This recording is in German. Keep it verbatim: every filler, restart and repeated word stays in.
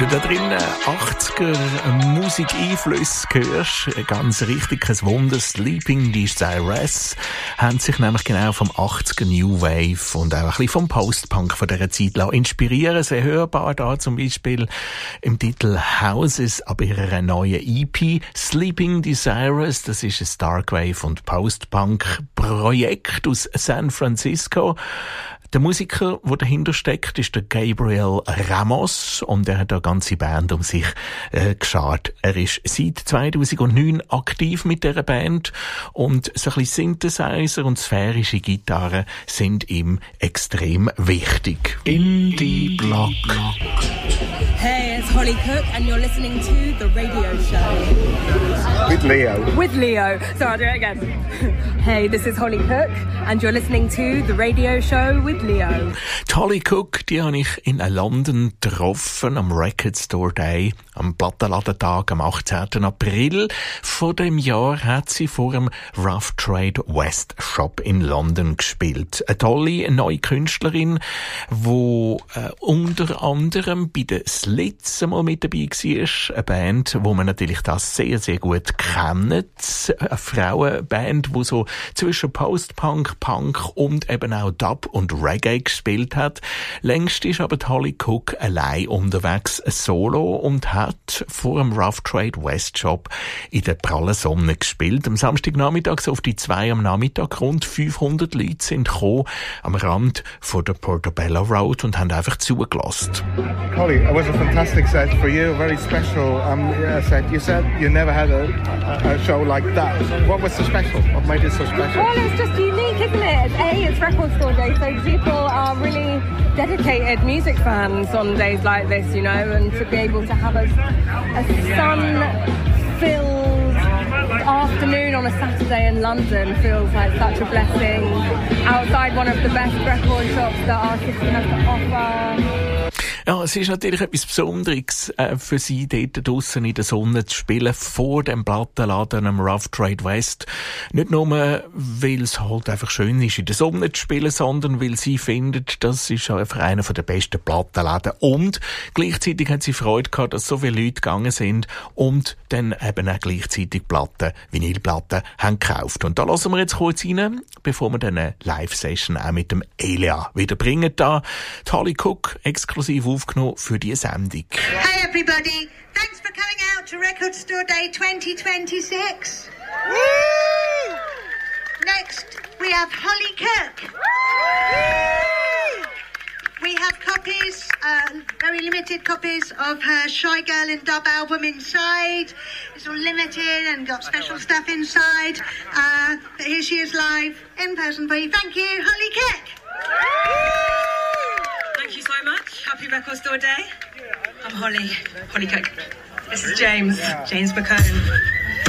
du da drinnen achtziger Musikeinflüsse hörst, ganz richtig, kein Wunder, Sleeping Desirous haben sich nämlich genau vom achtziger New Wave und auch ein bisschen vom Post-Punk von dieser Zeit inspirieren. Sehr hörbar da zum Beispiel im Titel Houses ab ihrer neuen E P Sleeping Desirous. Das ist ein Darkwave und Post-Punk-Projekt aus San Francisco. Der Musiker, der dahinter steckt, ist der Gabriel Ramos und er hat eine ganze Band um sich äh, geschart. Er ist seit zweitausendneun aktiv mit dieser Band und so ein bisschen Synthesizer und sphärische Gitarren sind ihm extrem wichtig. Indie Block. Hey, it's Holly Cook and you're listening to The Radio Show. With Leo. With Leo. So I'll do it again. Hey, this is Holly Cook and you're listening to The Radio Show with Leo. Die Holly Cook, die habe ich in London getroffen am Record Store Day, am Plattenladentag am achtzehnten April. Vor dem Jahr hat sie vor dem Rough Trade West Shop in London gespielt. Eine tolle neue Künstlerin, die äh, unter anderem bei den Slits einmal mit dabei war. Eine Band, wo man natürlich das sehr, sehr gut kennt. Eine Frauenband, die so zwischen Post-Punk, Punk und eben auch Dub und Reggae gespielt hat. Längst ist aber die Holly Cook allein unterwegs solo und hat vor dem Rough Trade West Shop in der prallen Sonne gespielt. Am Samstagnachmittag, so auf die zwei am Nachmittag, rund fünfhundert Leute sind gekommen am Rand von der Portobello Road und haben einfach zugelassen. Holly, it was a fantastic set for you, very special um, set. You said you never had a, a, a show like that. What was so special? What made it so special? Well, it's just unique, isn't it? A, it's Record Store Day, so people are really dedicated music fans on days like this, you know, and to be able to have a, a sun-filled afternoon on a Saturday in London feels like such a blessing. Outside one of the best record shops that our city has to offer. Ja, es ist natürlich etwas Besonderes äh, für sie, dort draussen in der Sonne zu spielen, vor dem Plattenladen am Rough Trade West. Nicht nur, weil es halt einfach schön ist, in der Sonne zu spielen, sondern weil sie findet, das ist einfach einer der besten Plattenläden. Und gleichzeitig hat sie Freude gehabt, dass so viele Leute gegangen sind und dann eben auch gleichzeitig Platten, Vinylplatten haben gekauft. Und da lassen wir jetzt kurz rein, bevor wir dann eine Live-Session auch mit dem Elia wieder bringen. Da die Holly Cook exklusiv aufgenommen für die Sendung. Hey everybody, thanks for coming out to Record Store Day twenty twenty-six. Woo! Next, we have Holly Cook. Woo! We have copies, uh, very limited copies of her Shy Girl and Dub album inside. It's all limited and got special stuff inside. Uh, but here she is live in person for you. Thank you, Holly Cook. Thank you so much. Happy Record Store Day. I'm Holly, Holly Cook. This is James, James McCone.